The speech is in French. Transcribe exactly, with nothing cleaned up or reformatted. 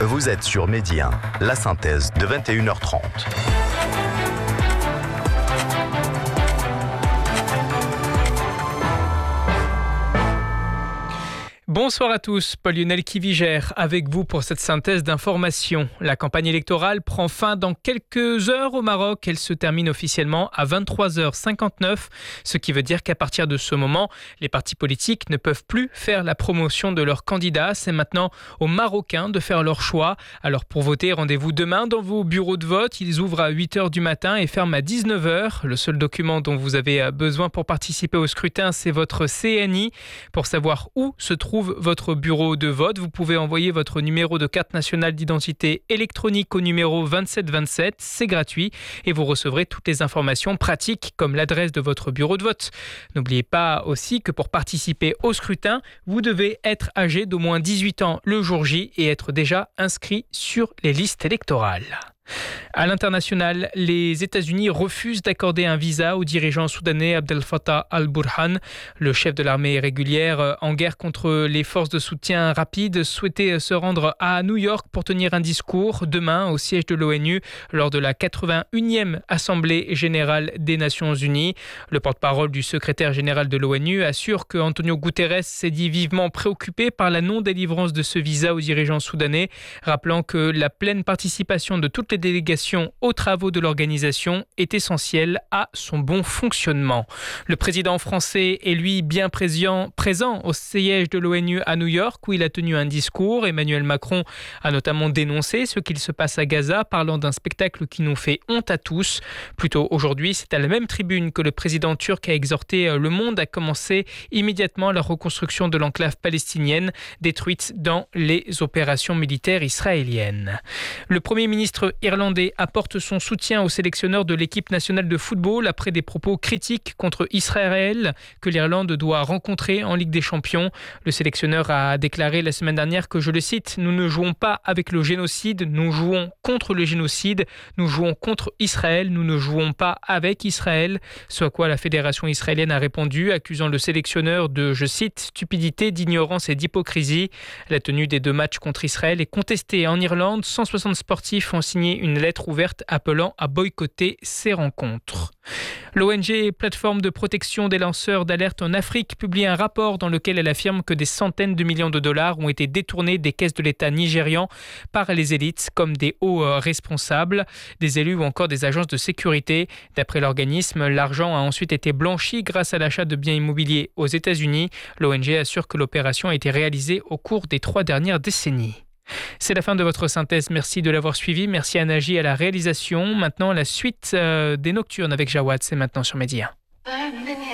Vous êtes sur Midi un, la synthèse de vingt et une heures trente. Bonsoir à tous, Paul-Lionel Kivigère avec vous pour cette synthèse d'informations. La campagne électorale prend fin dans quelques heures au Maroc. Elle se termine officiellement à vingt-trois heures cinquante-neuf, ce qui veut dire qu'à partir de ce moment, les partis politiques ne peuvent plus faire la promotion de leurs candidats. C'est maintenant aux Marocains de faire leur choix. Alors pour voter, rendez-vous demain dans vos bureaux de vote. Ils ouvrent à huit heures du matin et ferment à dix-neuf heures. Le seul document dont vous avez besoin pour participer au scrutin, c'est votre C N I. Pour savoir où se trouve votre bureau de vote, vous pouvez envoyer votre numéro de carte nationale d'identité électronique au numéro vingt-sept vingt-sept. C'est gratuit et vous recevrez toutes les informations pratiques comme l'adresse de votre bureau de vote. N'oubliez pas aussi que pour participer au scrutin, vous devez être âgé d'au moins dix-huit ans le jour J et être déjà inscrit sur les listes électorales. À l'international, les États-Unis refusent d'accorder un visa au dirigeant soudanais Abdel Fattah al-Burhan. Le chef de l'armée régulière en guerre contre les forces de soutien rapide souhaitait se rendre à New York pour tenir un discours demain au siège de l'ONU lors de la quatre-vingt-unième Assemblée générale des Nations Unies. Le porte-parole du secrétaire général de l'ONU assure que Antonio Guterres s'est dit vivement préoccupé par la non-délivrance de ce visa au dirigeant soudanais, rappelant que la pleine participation de toutes les délégations aux travaux de l'organisation est essentielle à son bon fonctionnement. Le président français est lui bien présent, présent au siège de l'ONU à New York où il a tenu un discours. Emmanuel Macron a notamment dénoncé ce qu'il se passe à Gaza, parlant d'un spectacle qui nous fait honte à tous. Plus tôt aujourd'hui, c'est à la même tribune que le président turc a exhorté le monde à commencer immédiatement la reconstruction de l'enclave palestinienne détruite dans les opérations militaires israéliennes. Le premier ministre irlandais apporte son soutien au sélectionneur de l'équipe nationale de football après des propos critiques contre Israël que l'Irlande doit rencontrer en Ligue des Champions. Le sélectionneur a déclaré la semaine dernière que, je le cite, « Nous ne jouons pas avec le génocide, nous jouons contre le génocide, nous jouons contre Israël, nous ne jouons pas avec Israël », ce à quoi la fédération israélienne a répondu, accusant le sélectionneur de, je cite, « stupidité, d'ignorance et d'hypocrisie ». La tenue des deux matchs contre Israël est contestée en Irlande. cent soixante sportifs ont signé une lettre ouverte appelant à boycotter ces rencontres. L'O N G Plateforme de protection des lanceurs d'alerte en Afrique publie un rapport dans lequel elle affirme que des centaines de millions de dollars ont été détournés des caisses de l'État nigérian par les élites comme des hauts responsables, des élus ou encore des agences de sécurité. D'après l'organisme, l'argent a ensuite été blanchi grâce à l'achat de biens immobiliers aux États-Unis. L'O N G assure que l'opération a été réalisée au cours des trois dernières décennies. C'est la fin de votre synthèse. Merci de l'avoir suivi. Merci à Nagy à la réalisation. Maintenant, la suite euh, des Nocturnes avec Jawad, c'est maintenant sur Midi un.